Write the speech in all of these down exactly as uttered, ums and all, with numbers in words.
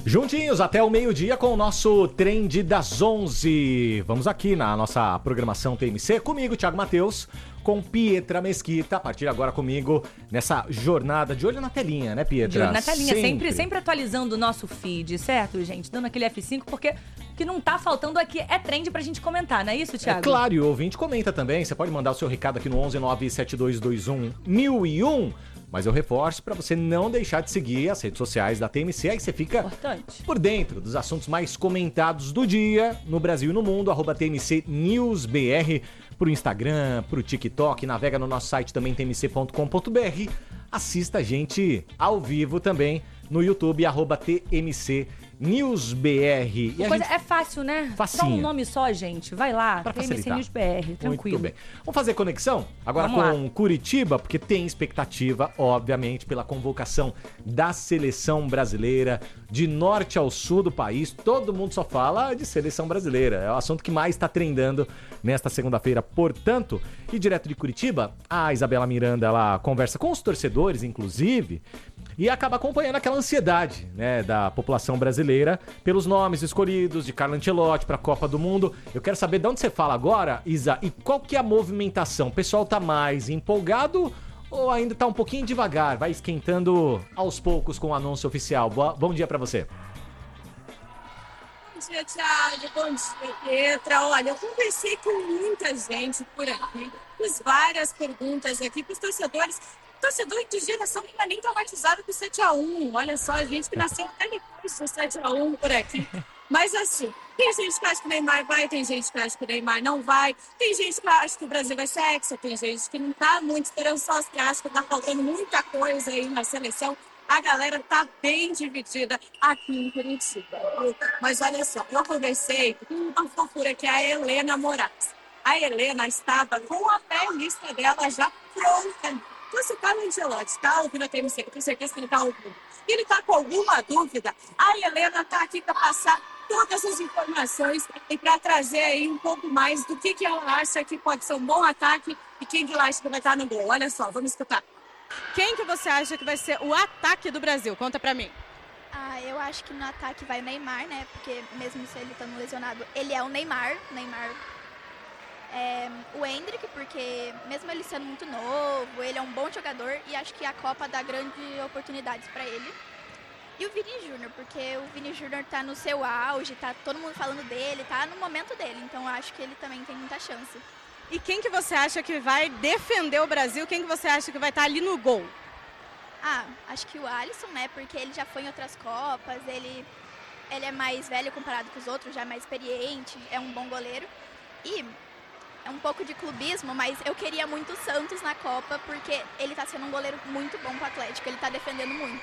Juntinhos até o meio-dia com o nosso Trend das onze. Vamos aqui na nossa programação T M C, comigo, Thiago Matheus, com Pietra Mesquita, a partir de agora comigo, nessa jornada de olho na telinha, né, Pietra? De olho na telinha, sempre, sempre, sempre atualizando o nosso feed, certo, gente? Dando aquele F cinco, porque o que não tá faltando aqui é trend pra gente comentar, não é isso, Thiago? É claro, e o ouvinte comenta também, você pode mandar o seu recado aqui no onze nove sete dois dois um mil e um. Mas eu reforço para você não deixar de seguir as redes sociais da T M C, aí você fica Importante. por dentro dos assuntos mais comentados do dia no Brasil e no mundo, arroba T M C News B R, pro Instagram, pro TikTok, navega no nosso site também, t m c ponto com ponto b r, assista a gente ao vivo também no YouTube, arroba T M C News B R. E a coisa gente... é fácil, né? Facinha. Só um nome só, gente. Vai lá, pra T M C News B R, tranquilo. Muito bem. Vamos fazer conexão agora Vamos com lá. Curitiba, porque tem expectativa, obviamente, pela convocação da seleção brasileira de norte ao sul do país. Todo mundo só fala de seleção brasileira. É o assunto que mais está trendando nesta segunda-feira, portanto. E direto de Curitiba, a Isabela Miranda, ela conversa com os torcedores, inclusive, e acaba acompanhando aquela ansiedade, né, da população brasileira pelos nomes escolhidos de Carlo Ancelotti para a Copa do Mundo. Eu quero saber de onde você fala agora, Isa, e qual que é a movimentação? O pessoal tá mais empolgado ou ainda tá um pouquinho devagar? Vai esquentando aos poucos com o anúncio oficial. Boa, bom dia para você. Bom dia, Thiago. Bom dia, Pietra. Olha, eu conversei com muita gente por aqui, fiz várias perguntas aqui para os torcedores. Torcedor de geração que não é nem traumatizado com sete a um. Olha só, a gente que nasceu até depois do sete a um por aqui. Mas assim, tem gente que acha que o Neymar vai, tem gente que acha que o Neymar não vai, tem gente que acha que o Brasil vai ser hexa, tem gente que não tá muito esperançosa, que acha que tá faltando muita coisa aí na seleção. A galera tá bem dividida aqui em Curitiba. Mas olha só, eu conversei com uma fofura que é a Helena Moraes. A Helena estava com a pré-lista dela já pronta. Então, se o Carlo Ancelotti está ouvindo a T M C, eu tenho certeza que ele está ouvindo, e ele está com alguma dúvida, a Helena está aqui para passar todas as informações e para trazer aí um pouco mais do que, que ela acha que pode ser um bom ataque e quem que ela acha que vai estar no gol. Olha só, vamos escutar. Quem que você acha que vai ser o ataque do Brasil? Conta para mim. Ah, eu acho que no ataque vai Neymar, né? Porque mesmo se ele estando lesionado, ele é o Neymar. Neymar... É, o Endrick, porque mesmo ele sendo muito novo, ele é um bom jogador e acho que a Copa dá grandes oportunidades para ele. E o Vini Júnior, porque o Vini Júnior tá no seu auge, tá todo mundo falando dele, tá no momento dele, então acho que ele também tem muita chance. E quem que você acha que vai defender o Brasil? Quem que você acha que vai estar ali no gol? Ah, acho que o Alisson, né, porque ele já foi em outras Copas, ele, ele é mais velho comparado com os outros, já é mais experiente, é um bom goleiro. E... é um pouco de clubismo, mas eu queria muito o Santos na Copa, porque ele tá sendo um goleiro muito bom pro Atlético, ele tá defendendo muito.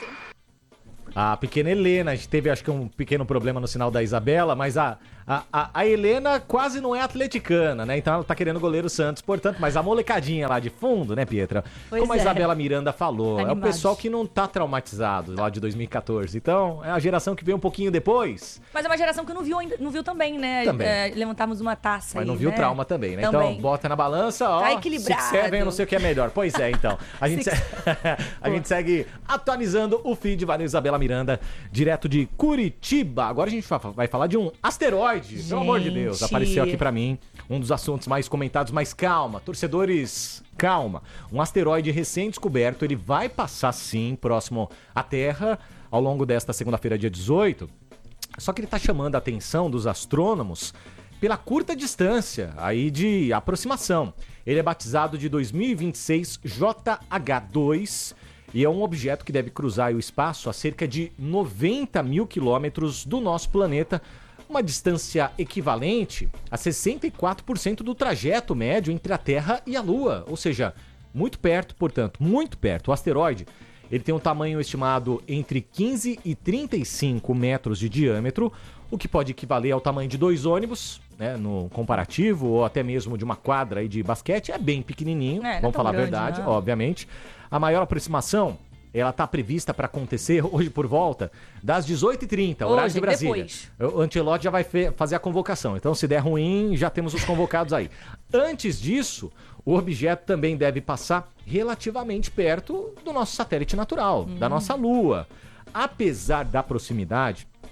A pequena Helena, a gente teve acho que um pequeno problema no sinal da Isabela, mas a, a, a, a Helena quase não é atleticana, né? Então ela tá querendo o goleiro Santos, portanto, mas a molecadinha lá de fundo, né, Pietra? Pois Como a é. Isabela Miranda falou, Animados. é o pessoal que não tá traumatizado lá de dois mil e catorze. Então, é a geração que veio um pouquinho depois. Mas é uma geração que não viu, ainda, não viu também, né? Também. É, levantarmos uma taça Mas aí, não viu né? trauma também, né? Também. Então, bota na balança, ó. Tá equilibrado. Six Seven, eu não sei o que é melhor. Pois é, então. A gente, Six- se... a gente segue atualizando o feed. Valeu, Isabela Miranda, direto de Curitiba. Agora a gente fa- vai falar de um asteroide. Pelo amor de Deus, Gente. apareceu aqui pra mim um dos assuntos mais comentados. Mas calma, torcedores, calma. Um asteroide recém-descoberto, ele vai passar sim próximo à Terra ao longo desta segunda-feira, dia dezoito. Só que ele tá chamando a atenção dos astrônomos pela curta distância aí de aproximação. Ele é batizado de dois mil e vinte e seis J H dois e é um objeto que deve cruzar o espaço a cerca de noventa mil quilômetros do nosso planeta, uma distância equivalente a sessenta e quatro por cento do trajeto médio entre a Terra e a Lua, ou seja, muito perto, portanto, muito perto. O asteroide, ele tem um tamanho estimado entre quinze e trinta e cinco metros de diâmetro, o que pode equivaler ao tamanho de dois ônibus, né, no comparativo, ou até mesmo de uma quadra aí de basquete. É bem pequenininho, É, não é vamos tão falar grande, a verdade, não. obviamente. A maior aproximação, ela está prevista para acontecer hoje por volta das dezoito e trinta, horário Hoje, de Brasília. depois. O Ancelotti já vai fe- fazer a convocação, então se der ruim, já temos os convocados aí. Antes disso, o objeto também deve passar relativamente perto do nosso satélite natural, da nossa Lua. Apesar da proximidade,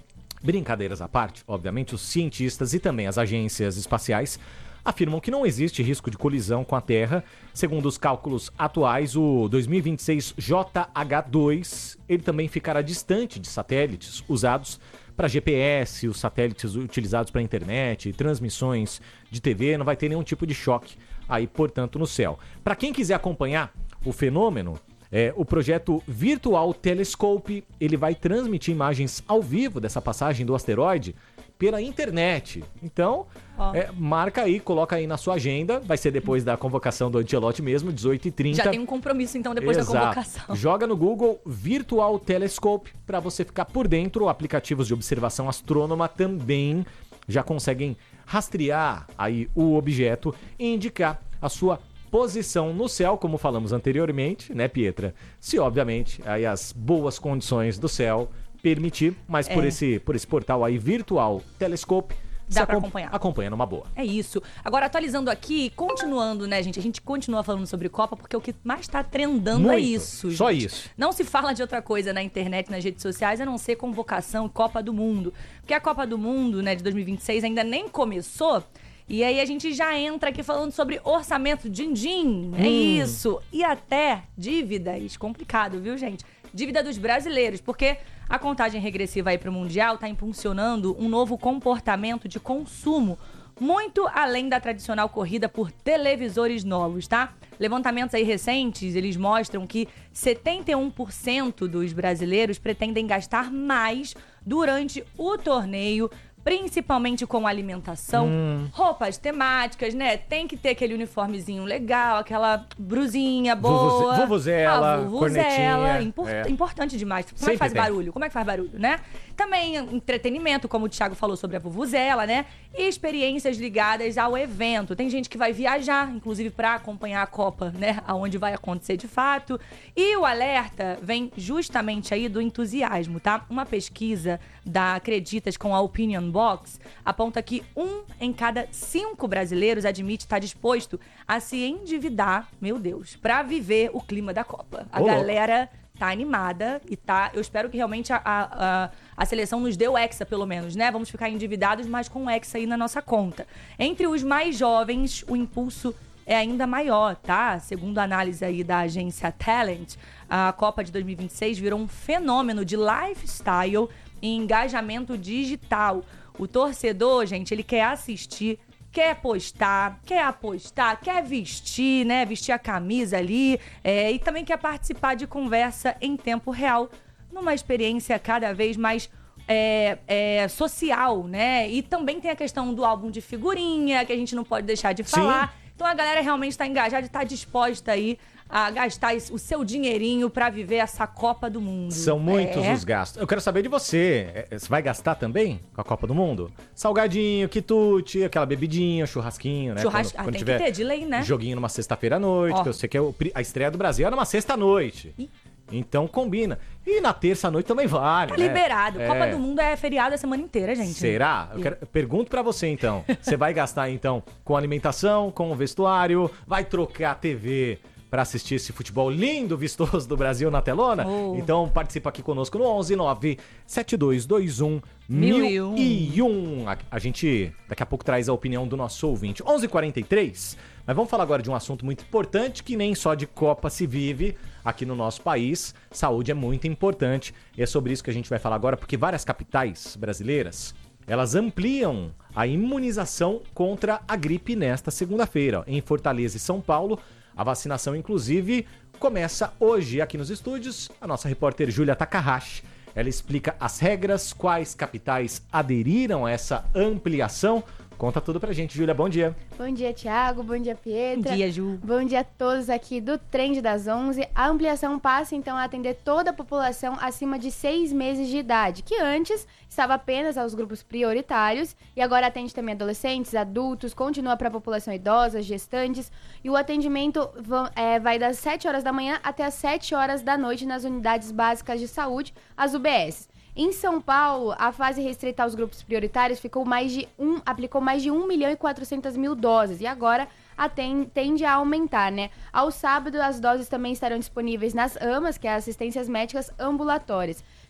Brincadeiras à parte, obviamente, os cientistas e também as agências espaciais afirmam que não existe risco de colisão com a Terra. Segundo os cálculos atuais, o dois mil e vinte e seis J H dois ele também ficará distante de satélites usados para G P S, os satélites utilizados para internet, transmissões de T V, não vai ter nenhum tipo de choque aí, portanto, no céu. Para quem quiser acompanhar o fenômeno, é, o projeto Virtual Telescope, ele vai transmitir imagens ao vivo dessa passagem do asteroide pela internet. Então, oh. é, marca aí, coloca aí na sua agenda. Vai ser depois da convocação do Ancelotti mesmo, dezoito e trinta. Já tem um compromisso, então, depois Exato. da convocação. Joga no Google Virtual Telescope para você ficar por dentro. Aplicativos de observação astrônoma também já conseguem rastrear aí o objeto e indicar a sua posição no céu, como falamos anteriormente, né, Pietra? Se, obviamente, aí as boas condições do céu permitir, mas é. por, esse, por esse portal aí, Virtual Telescope, dá pra acompanhar. Acompanha numa boa. É isso. Agora, atualizando aqui, continuando, né, gente? A gente continua falando sobre Copa, porque o que mais tá trendando Muito. é isso, Só gente. isso. Não se fala de outra coisa na internet, nas redes sociais, a não ser convocação e Copa do Mundo. Porque a Copa do Mundo, né, de dois mil e vinte e seis ainda nem começou. E aí a gente já entra aqui falando sobre orçamento, din-din, é hum. isso. E até dívidas, complicado, viu, gente? Dívida dos brasileiros, porque a contagem regressiva aí para o Mundial está impulsionando um novo comportamento de consumo, muito além da tradicional corrida por televisores novos, tá? Levantamentos aí recentes, eles mostram que setenta e um por cento dos brasileiros pretendem gastar mais durante o torneio, principalmente com alimentação, hum. roupas temáticas, né? Tem que ter aquele uniformezinho legal, aquela brusinha boa. Vuvuzela, cornetinha. Impor- é. Importante demais. Como Sempre é que faz tem. barulho? Como é que faz barulho, né? Também entretenimento, como o Thiago falou sobre a vuvuzela, né? E experiências ligadas ao evento. Tem gente que vai viajar, inclusive para acompanhar a Copa, né? Aonde vai acontecer de fato. E o alerta vem justamente aí do entusiasmo, tá? Uma pesquisa da Acreditas com a Opinion Box aponta que um em cada cinco brasileiros admite estar disposto a se endividar, meu Deus, para viver o clima da Copa. A Ô, galera tá animada e tá... Eu espero que realmente a, a, a seleção nos dê o Hexa, pelo menos, né? Vamos ficar endividados, mas com o Hexa aí na nossa conta. Entre os mais jovens, o impulso é ainda maior, tá? Segundo a análise aí da agência Talent, a Copa de dois mil e vinte e seis virou um fenômeno de lifestyle e engajamento digital. O torcedor, gente, ele quer assistir, quer postar, quer apostar, quer vestir, né? Vestir a camisa ali é, e também quer participar de conversa em tempo real, numa experiência cada vez mais é, é, social, né? E também tem a questão do álbum de figurinha, que a gente não pode deixar de falar. Sim. Então a galera realmente está engajada e está disposta aí a gastar o seu dinheirinho para viver essa Copa do Mundo. São muitos é. os gastos. Eu quero saber de você. Você vai gastar também com a Copa do Mundo? Salgadinho, quitute, aquela bebidinha, churrasquinho, né? Churrasco, quando, quando ah, tem tiver que ter, de lei, né? Joguinho numa sexta-feira à noite, Ó. que eu sei que é o, a estreia do Brasil é numa sexta-noite. Ih. Então combina. E na terça-noite também vale, Tá né? liberado. É. Copa do Mundo é feriado a semana inteira, gente. Será? Eu quero, pergunto pra você, então. Você vai gastar, então, com alimentação, com o vestuário? Vai trocar a T V pra assistir esse futebol lindo, vistoso do Brasil na telona? Oh. Então participa aqui conosco no onze nove sete dois dois um mil e um. A, a gente daqui a pouco traz a opinião do nosso ouvinte. onze e quarenta e três. Mas vamos falar agora de um assunto muito importante, que nem só de Copa se vive aqui no nosso país. Saúde é muito importante e é sobre isso que a gente vai falar agora, porque várias capitais brasileiras, elas ampliam a imunização contra a gripe nesta segunda-feira. Em Fortaleza e São Paulo, a vacinação, inclusive, começa hoje aqui nos estúdios. A nossa repórter Júlia Takahashi, ela explica as regras, quais capitais aderiram a essa ampliação. Conta tudo pra gente, Júlia. Bom dia. Bom dia, Thiago. Bom dia, Pietra. Bom dia, Ju. Bom dia a todos aqui do Trend das onze. A ampliação passa, então, a atender toda a população acima de seis meses de idade, que antes estava apenas aos grupos prioritários e agora atende também adolescentes, adultos, continua para a população idosa, gestantes. E o atendimento é, vai das sete horas da manhã até as sete horas da noite nas unidades básicas de saúde, as U B S. Em São Paulo, a fase restrita aos grupos prioritários ficou mais de um, aplicou mais de um milhão e quatrocentas mil doses e agora atende, tende a aumentar, né? Ao sábado, as doses também estarão disponíveis nas AMAs, que é as assistências médicas ambulatórias.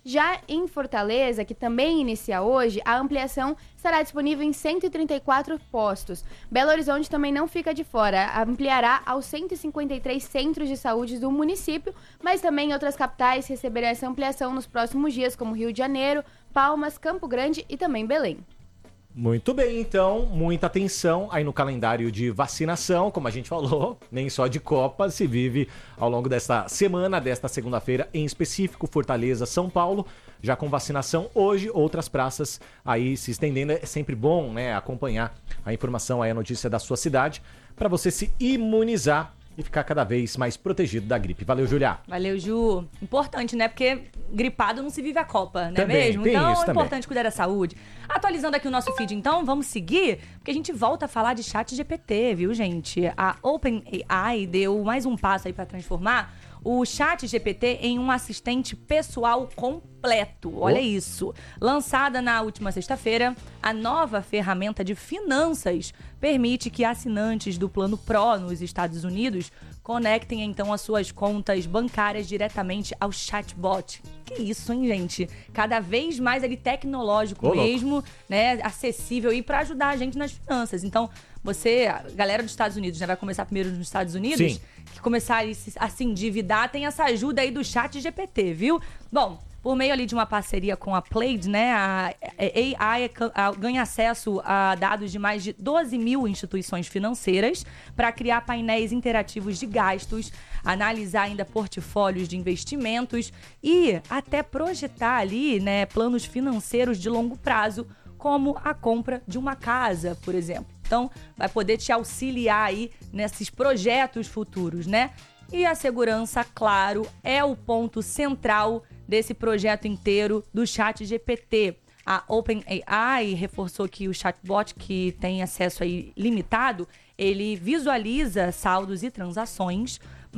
Já em Fortaleza, que também inicia hoje, a ampliação estará disponível em cento e trinta e quatro postos. Belo Horizonte também não fica de fora, ampliará aos cento e cinquenta e três centros de saúde do município, mas também outras capitais receberão essa ampliação nos próximos dias, como Rio de Janeiro, Palmas, Campo Grande e também Belém. Muito bem, então, muita atenção aí no calendário de vacinação, como a gente falou, nem só de Copa se vive ao longo desta semana, desta segunda-feira em específico, Fortaleza, São Paulo, já com vacinação hoje, outras praças aí se estendendo. É sempre bom, né, acompanhar a informação aí, a notícia da sua cidade, para você se imunizar e ficar cada vez mais protegido da gripe. Valeu, Julia. Valeu, Ju. Importante, né? Porque gripado não se vive a Copa, não é Também, mesmo? tem Então isso é também. importante cuidar da saúde. Atualizando aqui o nosso feed, então, vamos seguir, porque a gente volta a falar de chat G P T, viu, gente? A OpenAI deu mais um passo aí para transformar o chat G P T em um assistente pessoal completo. Olha Oh. isso. Lançada na última sexta-feira, a nova ferramenta de finanças permite que assinantes do Plano Pro nos Estados Unidos conectem então as suas contas bancárias diretamente ao chatbot. Que isso, hein, gente? Cada vez mais ali tecnológico Ô, louco. mesmo, né? Acessível e para ajudar a gente nas finanças. Então, você, a galera dos Estados Unidos, né? Vai começar primeiro nos Estados Unidos, Sim. que começar a se, a se endividar, tem essa ajuda aí do chat G P T, viu? Bom, por meio ali de uma parceria com a Plaid, né, a A I ganha acesso a dados de mais de doze mil instituições financeiras para criar painéis interativos de gastos, analisar ainda portfólios de investimentos e até projetar ali, né, planos financeiros de longo prazo, como a compra de uma casa, por exemplo. Então, vai poder te auxiliar aí nesses projetos futuros, né? E a segurança, claro, é o ponto central desse projeto inteiro do chat G P T. A OpenAI reforçou que o chatbot, que tem acesso aí limitado, ele visualiza saldos e transações,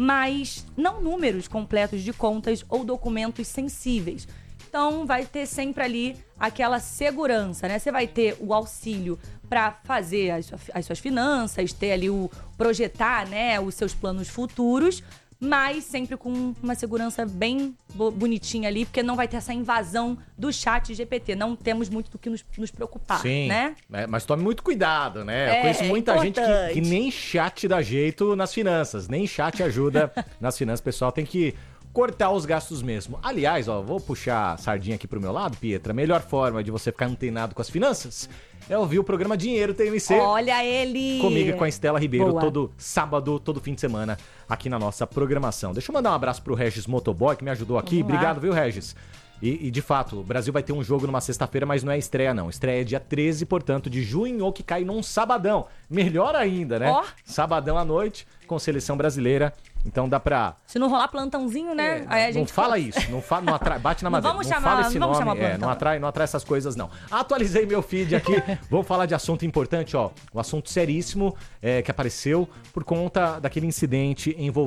mas não números completos de contas ou documentos sensíveis. Então, vai ter sempre ali aquela segurança, né? Você vai ter o auxílio para fazer as, sua, as suas finanças, ter ali o projetar, né, os seus planos futuros, mas sempre com uma segurança bem bo- bonitinha ali, porque não vai ter essa invasão do chat G P T. Não temos muito do que nos, nos preocupar, Sim, né? é, mas tome muito cuidado, né? É, Eu conheço muita gente que, importante. que nem chat dá jeito nas finanças, nem chat ajuda nas finanças. O pessoal tem que cortar os gastos mesmo. Aliás, ó, vou puxar a sardinha aqui pro meu lado, Pietra. A melhor forma de você ficar antenado com as finanças é ouvir o programa Dinheiro T M C. Olha ele! Comigo e com a Estela Ribeiro, Boa. todo sábado, todo fim de semana, aqui na nossa programação. Deixa eu mandar um abraço pro Regis Motoboy, que me ajudou aqui. Vamos lá. Obrigado, viu, Regis? E, e, de fato, o Brasil vai ter um jogo numa sexta-feira, mas não é estreia, não. Estreia é dia treze, portanto, de junho, que cai num sabadão. Melhor ainda, né? Ó. Sabadão à noite, com seleção brasileira. Então dá pra... Se não rolar plantãozinho, né? É, Aí a não gente fala fala- isso, não, fa, não atrai, bate na Não madeira. vamos não chamar- fala esse não vamos nome, chamar é, plantão. não atrai, não atrai essas coisas, não. Atualizei meu feed aqui, vamos falar de assunto importante, ó. Um assunto seríssimo é, que apareceu por conta daquele incidente envolvendo